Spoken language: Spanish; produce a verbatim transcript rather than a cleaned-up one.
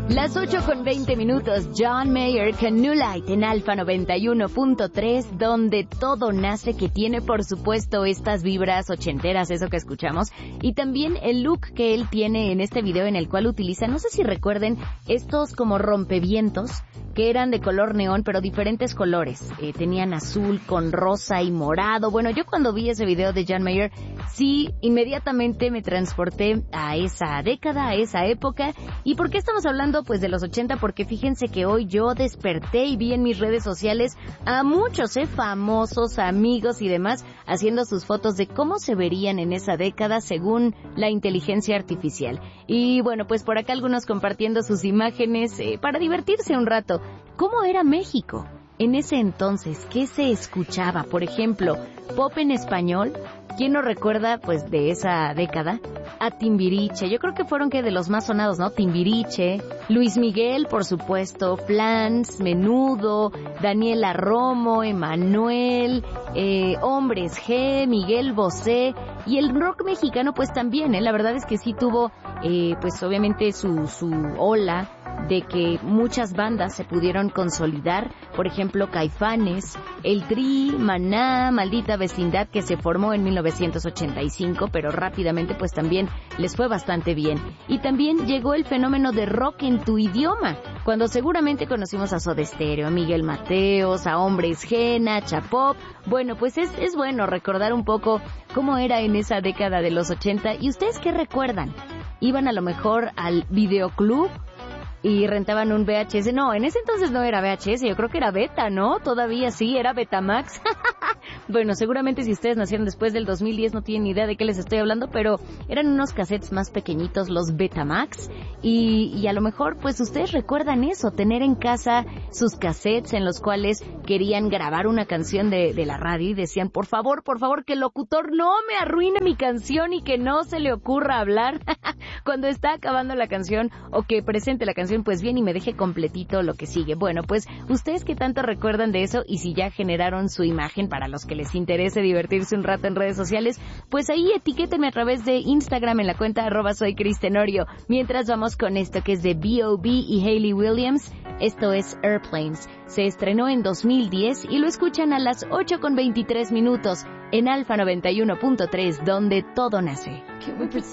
Las ocho con veinte minutos, John Mayer con New Light en Alfa noventa y uno punto tres, donde todo nace, que tiene por supuesto estas vibras ochenteras, eso que escuchamos, y también el look que él tiene en este video en el cual utiliza, no sé si recuerden, estos como rompevientos, que eran de color neón, pero diferentes colores. Eh, tenían azul con rosa y morado. Bueno, yo cuando vi ese video de John Mayer, sí, inmediatamente me transporté a esa década, a esa época. ¿Y por qué estamos hablando pues de los ochenta? Porque fíjense que hoy yo desperté y vi en mis redes sociales a muchos, eh, famosos, amigos y demás, haciendo sus fotos de cómo se verían en esa década según la inteligencia artificial. Y bueno, pues por acá algunos compartiendo sus imágenes eh, para divertirse un rato. ¿Cómo era México en ese entonces? ¿Qué se escuchaba? Por ejemplo, pop en español. ¿Quién no recuerda, pues, de esa década? A Timbiriche. Yo creo que fueron que de los más sonados, ¿no? Timbiriche, Luis Miguel, por supuesto, Flans, Menudo, Daniela Romo, Emanuel, eh, Hombres G, Miguel Bosé, y el rock mexicano, pues también, ¿eh? La verdad es que sí tuvo, eh, pues obviamente su, su ola de que muchas bandas se pudieron consolidar, por ejemplo Caifanes, El Tri, Maná, Maldita Vecindad, que se formó en mil novecientos ochenta y cinco, pero rápidamente pues también les fue bastante bien. Y también llegó el fenómeno de rock en tu idioma, cuando seguramente conocimos a Soda Stereo, a Miguel Mateos, a Hombres G, Nacha Pop. Bueno, pues es, es bueno recordar un poco cómo era en esa década de los ochenta. ¿Y ustedes qué recuerdan? ¿Iban a lo mejor al videoclub y rentaban un V H S? No, en ese entonces no era V H S, yo creo que era Beta, ¿no? Todavía sí, era Betamax. Bueno, seguramente si ustedes nacieron después del dos mil diez no tienen ni idea de qué les estoy hablando, pero eran unos cassettes más pequeñitos, los Betamax, y, y a lo mejor pues ustedes recuerdan eso, tener en casa sus cassettes en los cuales querían grabar una canción de, de la radio y decían, por favor, por favor, que el locutor no me arruine mi canción y que no se le ocurra hablar cuando está acabando la canción, o que presente la canción pues bien y me deje completito lo que sigue. Bueno, pues ustedes qué tanto recuerdan de eso, y si ya generaron su imagen para los que les interese divertirse un rato en redes sociales, pues ahí etiquétenme a través de Instagram en la cuenta arroba soy Cris Tenorio. Mientras vamos con esto que es de B O B y Hayley Williams. Esto es Airplanes. Se estrenó en dos mil diez y lo escuchan a las ocho con veintitrés minutos en Alfa noventa y uno punto tres, donde todo nace.